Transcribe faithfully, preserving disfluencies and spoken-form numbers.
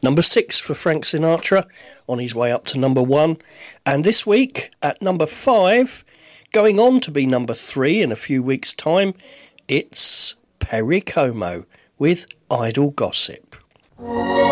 Number six for Frank Sinatra, on his way up to number one. And this week, at number five, going on to be number three in a few weeks' time, it's Perry Como with Idle Gossip.